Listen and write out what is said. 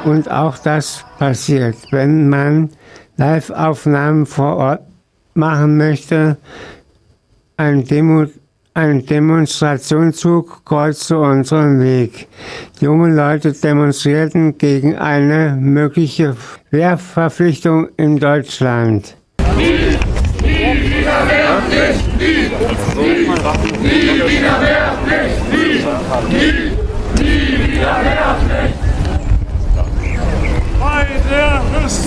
Und auch das passiert, wenn man Live-Aufnahmen vor Ort machen möchte. Ein Demonstrationszug kreuzte unseren Weg. Junge Leute demonstrierten gegen eine mögliche Wehrverpflichtung in Deutschland. Nie wieder Wehrpflicht! Nie wieder Wehrpflicht! Nie wieder Wehrpflicht! Bei der Rüstung!